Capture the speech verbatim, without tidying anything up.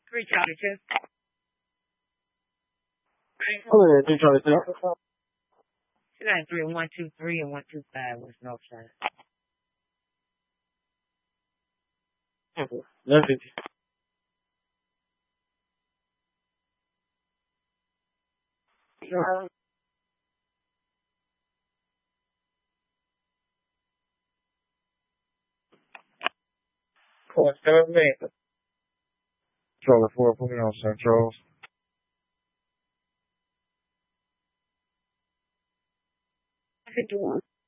Three Charlie two. Oh, yeah, two Charlie two. Two nine three and one two three and one two five was no sign. That's it. Four seven eight. Charlie four, put me on Saint Charles. fifty-one.